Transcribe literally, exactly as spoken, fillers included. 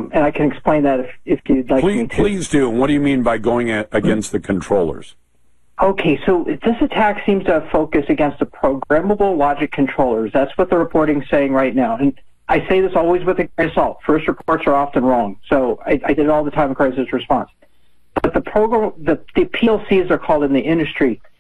Um, and I can explain that if, if you'd like please, me to. Please do. And what do you mean by going at, against the controllers? Okay, so this attack seems to have focused against the programmable logic controllers. That's what the reporting's saying right now. And I say this always with a grain of salt. First reports are often wrong. So I, I did it all the time in crisis response. But the program, the, the P L Cs are called in the industry,